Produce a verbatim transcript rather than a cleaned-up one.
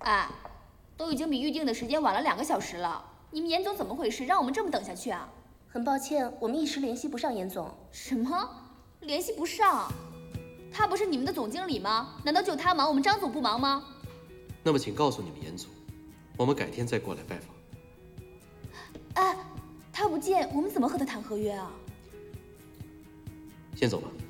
哎，都已经比预定的时间晚了两个小时了，你们严总怎么回事？让我们这么等下去啊？ 很抱歉，我们一时联系不上严总。 什么？联系不上？他不是你们的总经理吗？难道就他忙，我们张总不忙吗？ 那么请告诉你们严总，我们改天再过来拜访。 哎，他不见，我们怎么和他谈合约啊？ 先走吧。